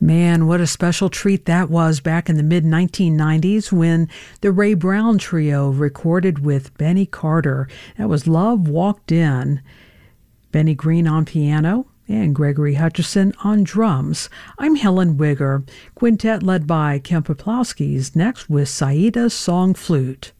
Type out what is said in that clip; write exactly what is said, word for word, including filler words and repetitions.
Man, what a special treat that was back in the mid nineteen nineties when the Ray Brown Trio recorded with Benny Carter. That was Love Walked In. Benny Green on piano and Gregory Hutcherson on drums. I'm Helen Wigger. Quintet led by Kim Poplawski's next with Saida's Song Flute.